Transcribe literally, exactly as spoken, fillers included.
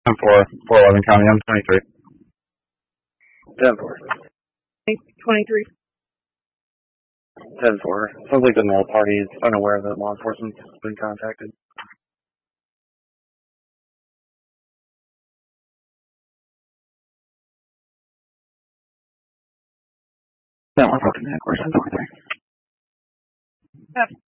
four, four eleven County, I'm twenty-three. ten four. twenty-three. ten four. Sounds like the null party is unaware that law enforcement's been contacted. No, we're fucking that course, I'm twenty-three. Yep.